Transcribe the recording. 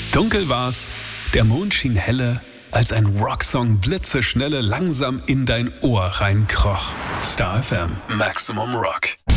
Dunkel war's, der Mond schien helle, als ein Rocksong blitzeschnelle langsam in dein Ohr reinkroch. Star FM, Maximum Rock.